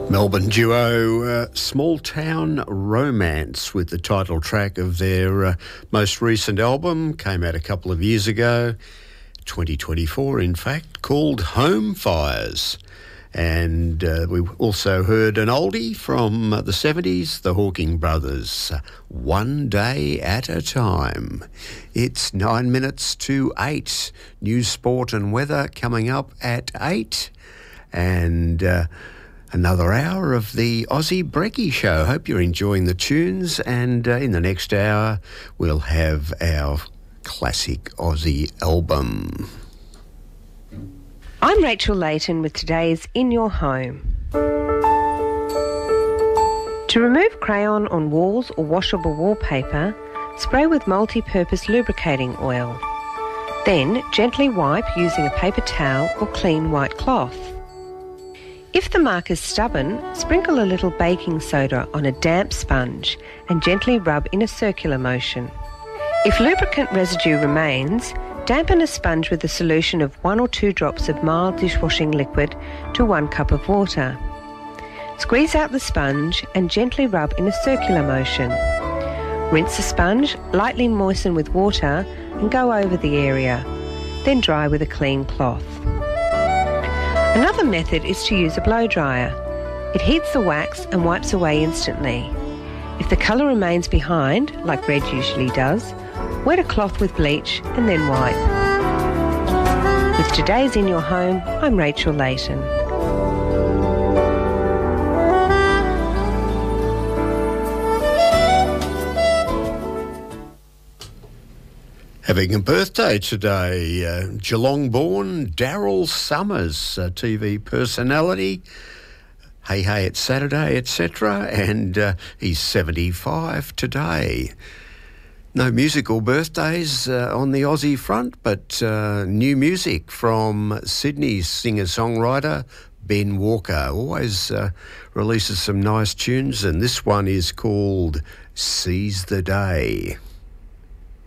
Melbourne duo Small Town Romance with the title track of their most recent album, came out a couple of years ago, 2024 in fact, called Home Fires. And we also heard an oldie from the 70s, the Hawking Brothers, One Day at a Time. It's 9 minutes to 8. News, sport and weather coming up at 8. And another hour of the Aussie Brekkie Show. Hope you're enjoying the tunes. And in the next hour, we'll have our classic Aussie album. I'm Rachel Layton with today's In Your Home. To remove crayon on walls or washable wallpaper, spray with multi-purpose lubricating oil. Then gently wipe using a paper towel or clean white cloth. If the mark is stubborn, sprinkle a little baking soda on a damp sponge and gently rub in a circular motion. If lubricant residue remains, dampen a sponge with a solution of 1 or 2 drops of mild dishwashing liquid to 1 cup of water. Squeeze out the sponge and gently rub in a circular motion. Rinse the sponge, lightly moisten with water and go over the area. Then dry with a clean cloth. Another method is to use a blow dryer. It heats the wax and wipes away instantly. If the colour remains behind, like red usually does, wet a cloth with bleach and then wipe. With today's In Your Home, I'm Rachel Layton. Having a birthday today, Geelong-born Daryl Summers, TV personality. Hey, hey, it's Saturday, etc. And he's 75 today. No musical birthdays on the Aussie front, but new music from Sydney's singer-songwriter Ben Walker. Always releases some nice tunes, and this one is called Seize the Day.